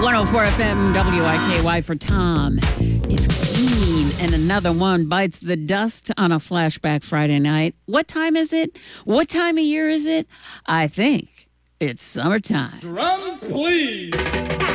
104 FM WIKY for Tom. It's clean, and another one bites the dust on a Flashback Friday night. What time is it? What time of year is it? I think it's summertime. Drums, please.